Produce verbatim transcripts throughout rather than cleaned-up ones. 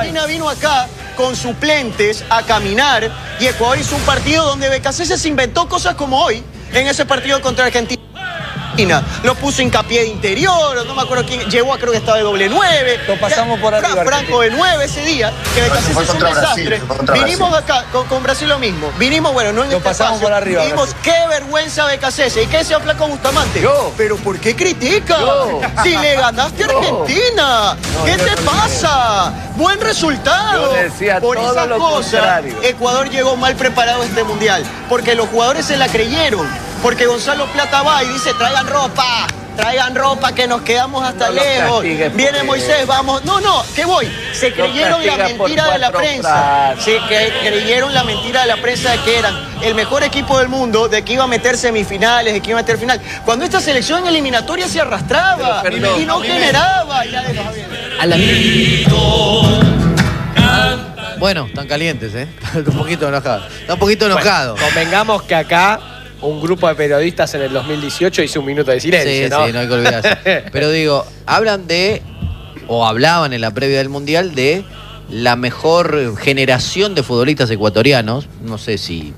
Argentina vino acá con suplentes a caminar y Ecuador hizo un partido donde Becasese se inventó cosas como hoy en ese partido contra Argentina. Lo puso hincapié de interior, no me acuerdo quién, llegó a creo que estaba de doble nueve. Lo pasamos por arriba. Franco de nueve ese día, que Becasese es un desastre. Vinimos acá, con, con Brasil lo mismo. Vinimos, bueno, no en Lo este pasamos espacio. por arriba. Dijimos, qué vergüenza Becasese. ¿Y qué decía Flaco Bustamante? Yo. ¿Pero por qué critica? Yo. Si le ganaste a Argentina. No, ¿Qué yo te no pasa? Buen resultado. Yo decía por todo esa lo cosa, contrario. Ecuador llegó mal preparado a este mundial. Porque los jugadores se la creyeron. Porque Gonzalo Plata va y dice, traigan ropa. Traigan ropa que nos quedamos hasta No los lejos. castigues Viene porque- Moisés, vamos. No, no, ¿qué voy? Se Los creyeron la castigas por mentira de la cuatro prensa. frases. Se que creyeron la mentira de la prensa de que eran el mejor equipo del mundo, de que iba a meter semifinales, de que iba a meter final. Cuando esta selección en eliminatoria se arrastraba Pero, perdón, y no generaba. Ya de- A la... Bueno, están calientes, ¿eh? Está un poquito enojado. Está un poquito enojado. Bueno, convengamos que acá un grupo de periodistas en el dos mil dieciocho hizo un minuto de silencio, Sí, ¿no? sí, no hay que olvidarse. Pero digo, hablan de, o hablaban en la previa del Mundial de la mejor generación de futbolistas ecuatorianos. No sé si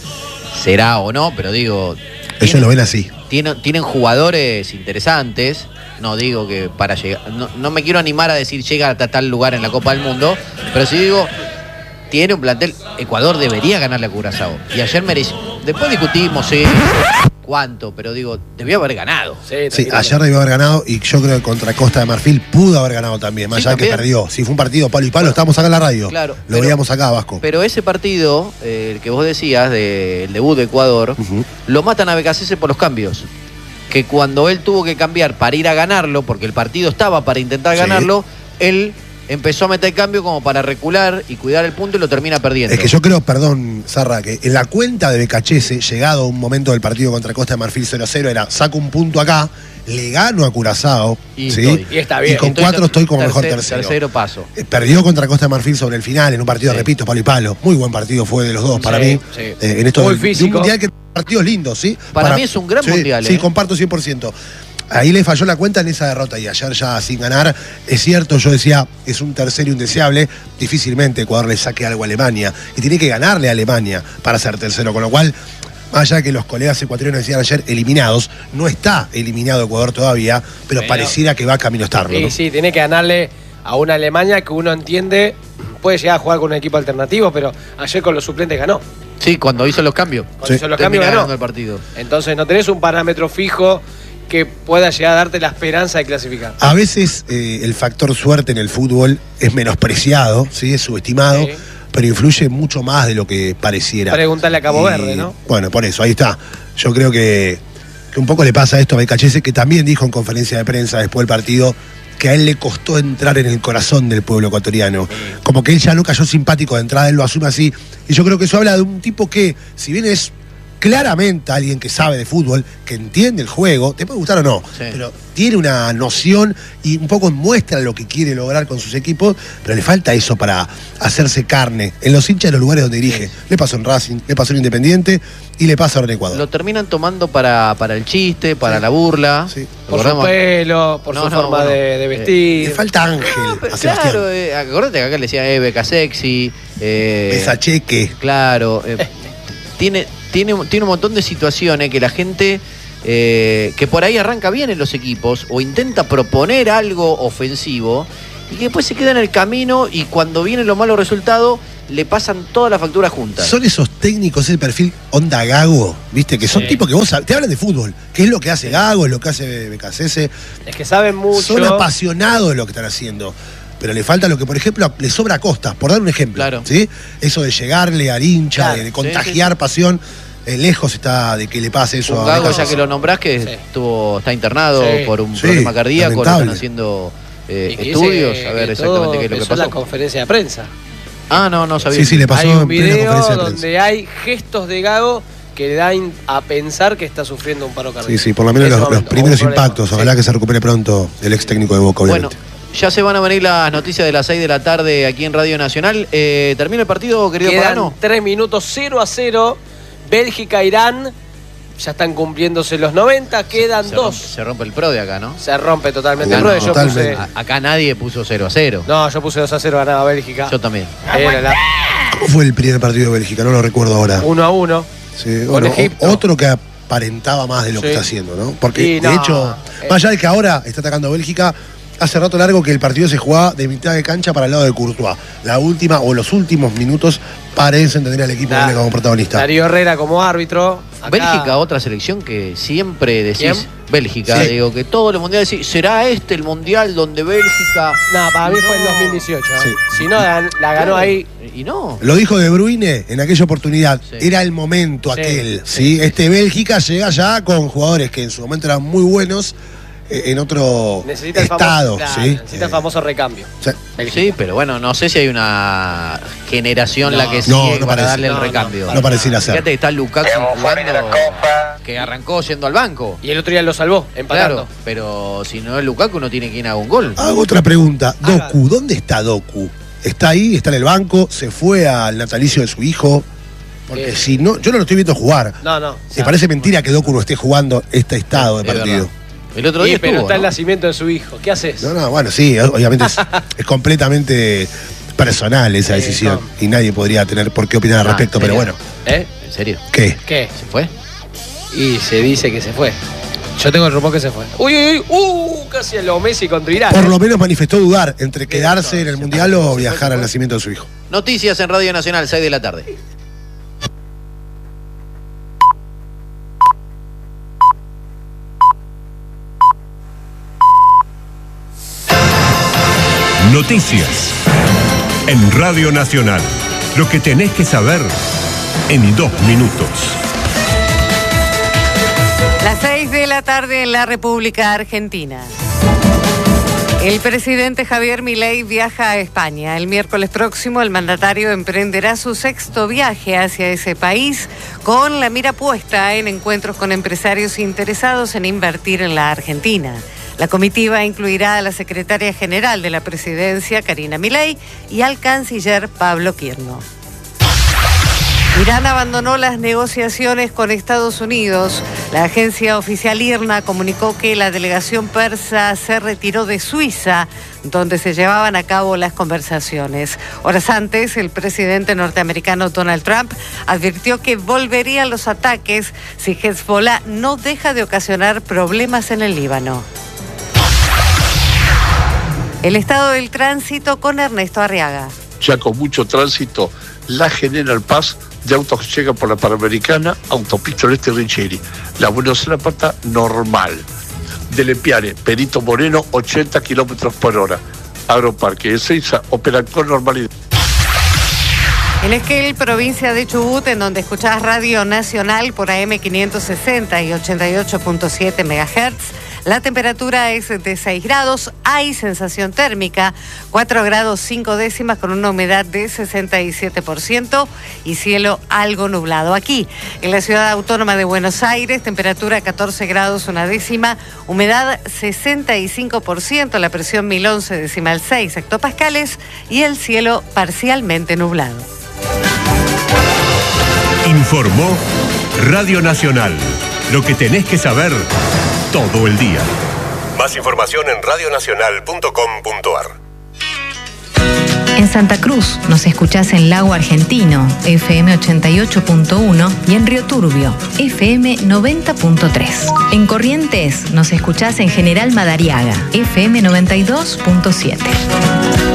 será o no, pero digo... Ellos tienen, lo ven así. Tienen, tienen jugadores interesantes. No digo que para llegar... No, no me quiero animar a decir llega hasta tal lugar en la Copa del Mundo, pero sí digo... Tiene un plantel. Ecuador debería ganarle a Curazao. Y ayer mereció. Después discutimos, sí, cuánto, pero digo, debió haber ganado. Sí, Sí, ayer debió haber ganado y yo creo que contra Costa de Marfil pudo haber ganado también, más Sí, allá de que también. perdió. Si fue un partido palo y palo, estábamos acá en la radio. Claro, Lo pero- veíamos acá, Vasco. Pero ese partido, eh, el que vos decías, del debut de Ecuador, Ujú. lo matan a Becasese por los cambios. Que cuando él tuvo que cambiar para ir a ganarlo, porque el partido estaba para intentar Sí. ganarlo, él empezó a meter cambio como para recular y cuidar el punto y lo termina perdiendo. Es que yo creo, perdón, Sarra, que en la cuenta de Becachese, llegado un momento del partido contra Costa de Marfil cero cero, era saco un punto acá, le gano a Curazao, Y ¿sí? estoy. Y está bien. Y con Estoy cuatro ter- estoy como mejor tercer- tercero. Tercero paso. Eh, Perdió contra Costa de Marfil sobre el final, en un partido, Sí. repito, palo y palo. Muy buen partido fue de los dos, para Sí, mí. sí. Eh, en esto Muy de, de un físico. mundial que partidos lindos, ¿sí? Para mí es un gran sí, mundial, Sí, ¿eh? comparto cien por ciento. Ahí le falló la cuenta en esa derrota y ayer ya sin ganar. Es cierto, yo decía, es un tercero indeseable. Difícilmente Ecuador le saque algo a Alemania. Y tiene que ganarle a Alemania para ser tercero. Con lo cual, más allá de que los colegas ecuatorianos decían ayer eliminados, no está eliminado Ecuador todavía, pero, Pero- pareciera que va camino a estarlo. Sí, ¿no? sí, tiene que ganarle a una Alemania que uno entiende puede llegar a jugar con un equipo alternativo, pero ayer con los suplentes ganó. Sí, cuando hizo los cambios. Cuando hizo los cambios Termina ganó. ganando el partido. Entonces no tenés un parámetro fijo que pueda llegar a darte la esperanza de clasificar. A veces eh, el factor suerte en el fútbol es menospreciado, ¿sí? Es subestimado, Sí. pero influye mucho más de lo que pareciera. Preguntale a Cabo Y, Verde, ¿no? Bueno, por eso, ahí está. Yo creo que, que un poco le pasa esto a Becachese, que también dijo en conferencia de prensa después del partido que a él le costó entrar en el corazón del pueblo ecuatoriano. Como que él ya no cayó simpático de entrada, él lo asume así. Y yo creo que eso habla de un tipo que, si bien es claramente alguien que sabe de fútbol, que entiende el juego, te puede gustar o no, Sí. pero tiene una noción y un poco muestra lo que quiere lograr con sus equipos, pero le falta eso para hacerse carne en los hinchas de los lugares donde dirige. Le pasó en Racing, le pasó en Independiente y le pasa ahora en Ecuador. Lo terminan tomando para, para el chiste, para la burla. Sí. Por su Recordemos- pelo, por No, su no, forma bueno, de, de eh, vestir. Le falta ángel No, pero a Sebastián. claro, eh, acordate que acá le decían eh, beca sexy. Eh, Esa cheque. Claro. eh, tiene, tiene, tiene un montón de situaciones que la gente, eh, que por ahí arranca bien en los equipos o intenta proponer algo ofensivo y que después se queda en el camino y cuando vienen los malos resultados le pasan todas las facturas juntas. Son esos técnicos, ese perfil onda Gago, ¿viste? Que son Sí. tipos que vos sabés, te hablan de fútbol. ¿Qué es lo que hace Gago? Es lo que hace Becasese. Es que saben mucho. Son apasionados de lo que están haciendo. Pero le falta lo que, por ejemplo, le sobra a Costa, por dar un ejemplo. Claro. ¿Sí? Eso de llegarle al hincha, Claro, de, de sí, contagiar sí. pasión. eh, lejos está de que le pase eso Un a Gago, ya Becasese. que lo nombrás, que Sí. estuvo, está internado Sí. por un Sí, problema cardíaco, le están lamentable. haciendo eh, Y que estudios, dice a ver que exactamente todo qué es lo que empezó en pasó. la conferencia de prensa. Ah, no, no sabía. Sí, sí, le pasó Hay un en plena video conferencia de prensa. donde hay gestos de Gago que dan a pensar que está sufriendo un paro cardíaco. Sí, sí, por lo menos En ese los, los momento, primeros o un problema. impactos. Ojalá Sí. que se recupere pronto el ex técnico de Boca, Bueno, obviamente. ya se van a venir las noticias de las seis de la tarde aquí en Radio Nacional. Eh, ¿Termina el partido, querido Quedan Pagano? tres minutos, cero a cero. Bélgica-Irán. ya están cumpliéndose los noventa, quedan se dos. Rompe, se rompe el pro de acá, ¿no? Se rompe totalmente Uh, el no, pro. Yo totalmente. puse, A- acá nadie puso cero a cero. no, yo puse dos a cero ganaba Bélgica. Yo también. Era la ¿Cómo fue el primer partido de Bélgica? No lo recuerdo ahora. uno a uno. Sí, con bueno, Egipto. o- otro que aparentaba más de lo que Sí. está haciendo, ¿no? Porque, Sí, de no, hecho, eh. más allá de que ahora está atacando a Bélgica, hace rato largo que el partido se jugaba de mitad de cancha para el lado de Courtois. La última o los últimos minutos parecen tener al equipo Nah. belga como protagonista. Darío Herrera como árbitro. Acá- Bélgica, otra selección que siempre decís. ¿Quién? Bélgica, Sí. digo que todos los mundiales decís, ¿será este el mundial donde Bélgica? No, para mí No. fue en dos mil dieciocho. ¿eh? Sí. Si no, gan- la ganó Claro, ahí. Y no. Lo dijo De Bruyne en aquella oportunidad. Sí. Era el momento Sí, aquel. sí. ¿sí? Este Bélgica llega ya con jugadores que en su momento eran muy buenos eh, en otro Necesita el estado. famoso, claro, ¿sí? necesita el Eh, famoso recambio. o sea, Sí, pero bueno, no sé si hay una generación No. la que No, sigue no para parece. darle No, el no, recambio. no pareciera ser. Fíjate que está Lukaku jugando, que arrancó yendo al banco. Y el otro día lo salvó, empatando. Claro, pero si no es Lukaku no tiene quien haga un gol. Hago otra pregunta. Haga. Doku, ¿dónde está Doku? ¿Está ahí? ¿Está en el banco? ¿Se fue al natalicio de su hijo? Porque Eh. si no, yo no lo estoy viendo jugar. No, no. Me parece mentira que Doku no esté jugando este estado de Es partido. verdad. El otro Sí, día pero estuvo, está el ¿no? nacimiento de su hijo. ¿Qué haces? No, no, bueno, sí, obviamente es, es completamente personal esa Sí, decisión. no. Y nadie podría tener por qué opinar al Ah, respecto, ¿en pero serio? bueno. ¿Eh? ¿En serio? ¿Qué? ¿Qué? ¿Se fue? Y se dice que se fue. Yo tengo el rumor que se fue. Uy, uy, uy, uh, casi a lo Messi contra Irán. Por ¿eh? lo menos manifestó dudar entre ¿Qué quedarse hizo? en el Se Mundial fue, o se fue, viajar se al fue. nacimiento de su hijo. Noticias en Radio Nacional, seis de la tarde. Noticias en Radio Nacional. Lo que tenés que saber en dos minutos. Las seis de la tarde en la República Argentina. El presidente Javier Milei viaja a España. El miércoles próximo el mandatario emprenderá su sexto viaje hacia ese país con la mira puesta en encuentros con empresarios interesados en invertir en la Argentina. La comitiva incluirá a la secretaria general de la presidencia, Karina Milei, y al canciller Pablo Quirno. Irán abandonó las negociaciones con Estados Unidos. La agencia oficial IRNA comunicó que la delegación persa se retiró de Suiza, donde se llevaban a cabo las conversaciones. Horas antes, el presidente norteamericano Donald Trump advirtió que volverían los ataques si Hezbollah no deja de ocasionar problemas en el Líbano. El estado del tránsito con Ernesto Arriaga. Ya con mucho tránsito, la General Paz de autos que llegan por la Panamericana, Autopista Oeste Richeri. La Buenos Aires Pata normal. De Lepiane, Perito Moreno, ochenta kilómetros por hora. Agroparque de Seiza operan con normalidad. En Esquel, provincia de Chubut, en donde escuchás Radio Nacional por A M quinientos sesenta y ochenta y ocho punto siete megahertz, la temperatura es de seis grados, hay sensación térmica, cuatro grados cinco décimas con una humedad de sesenta y siete por ciento y cielo algo nublado. Aquí, en la ciudad autónoma de Buenos Aires, temperatura catorce grados una décima, humedad sesenta y cinco por ciento, la presión mil once decimal seis hectopascales y el cielo parcialmente nublado. Informó Radio Nacional. Lo que tenés que saber todo el día. Más información en radionacional punto com punto ar. En Santa Cruz nos escuchás en Lago Argentino, F M ochenta y ocho punto uno, y en Río Turbio, F M noventa punto tres. En Corrientes nos escuchás en General Madariaga, F M noventa y dos punto siete.